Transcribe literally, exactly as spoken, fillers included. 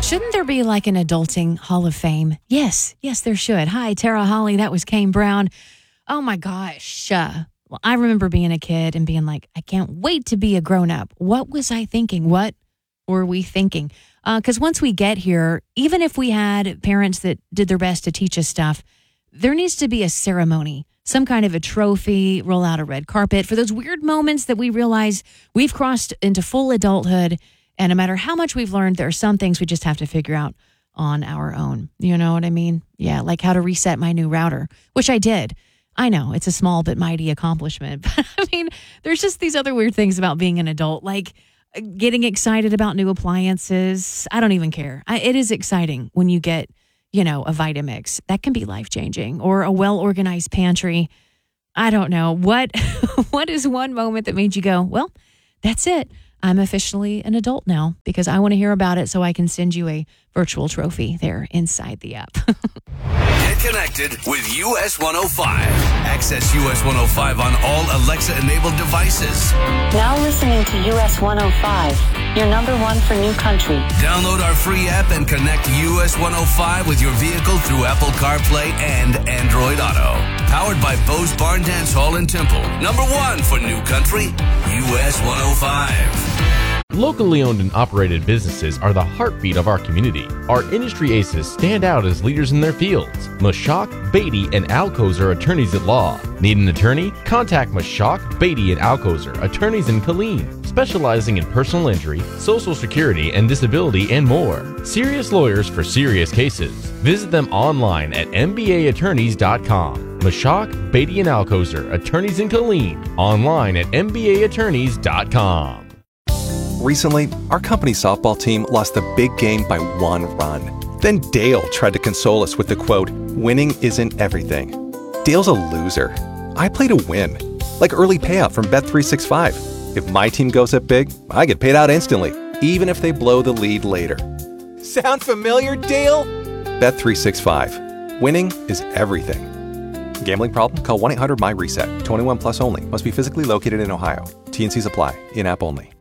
Shouldn't there be like an adulting Hall of Fame? Yes, yes, there should. Hi, Tara Holly. That was Kane Brown. Oh my gosh. Uh, well, I remember being a kid and being like, I can't wait to be a grown up. What was I thinking? What were we thinking? Because uh, once we get here, even if we had parents that did their best to teach us stuff, there needs to be a ceremony, some kind of a trophy, roll out a red carpet for those weird moments that we realize we've crossed into full adulthood. And no matter how much we've learned, there are some things we just have to figure out on our own. You know what I mean? Yeah, like how to reset my new router, which I did. I know it's a small but mighty accomplishment. But I mean, there's just these other weird things about being an adult, like getting excited about new appliances. I don't even care. I, it is exciting when you get, you know, a Vitamix. That can be life-changing. Or a well-organized pantry. I don't know. What, what is one moment that made you go, well, that's it. I'm officially an adult now, because I want to hear about it so I can send you a virtual trophy there inside the app. Get connected with U S one oh five. Access U S one oh five on all Alexa-enabled devices. Now listening to U S one oh five, your number one for new country. Download our free app and connect U S one oh five with your vehicle through Apple CarPlay and Android Auto. Powered by Bose Barn Dance Hall in Temple. Number one for new country, U S one oh five. Locally owned and operated businesses are the heartbeat of our community. Our industry aces stand out as leaders in their fields. Mashak, Beatty, and Alcozer Attorneys at Law. Need an attorney? Contact Mashak, Beatty, and Alcozer Attorneys in Killeen, specializing in personal injury, social security, and disability, and more. Serious lawyers for serious cases. Visit them online at m b a attorneys dot com. Mashak, Beatty, and Alcozer Attorneys in Killeen, online at m b a attorneys dot com. Recently, our company softball team lost the big game by one run. Then Dale tried to console us with the quote, "Winning isn't everything." Dale's a loser. I play to win. Like early payout from Bet three sixty-five. If my team goes up big, I get paid out instantly, even if they blow the lead later. Sound familiar, Dale? Bet three sixty-five. Winning is everything. Gambling problem? Call one eight hundred M Y RESET. twenty-one plus only. Must be physically located in Ohio. T and C's apply. In-app only.